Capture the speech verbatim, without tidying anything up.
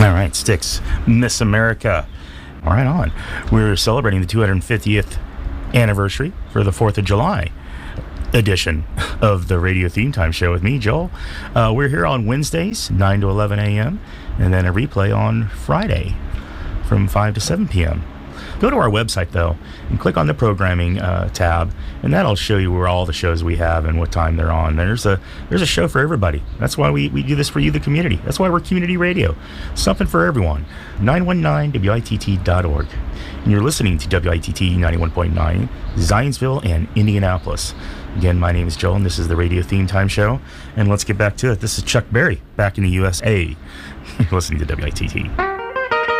All right, Styx, Miss America. Right on. We're celebrating the two hundred fiftieth anniversary for the fourth of July edition of the Radio Theme Time Show with me, Joel. Uh, we're here on Wednesdays, nine to eleven a.m., and then a replay on Friday from five to seven p.m. Go to our website, though, and click on the programming uh, tab, and that'll show you where all the shows we have and what time they're on. There's a there's a show for everybody. That's why we, we do this for you, the community. That's why we're community radio. Something for everyone. nine one nine W I T T dot org. And you're listening to W I T T ninety-one point nine, Zionsville and Indianapolis. Again, my name is Joel, and this is the Radio Theme Time Show. And let's get back to it. This is Chuck Berry, back in the U S A. You're listening to W I T T.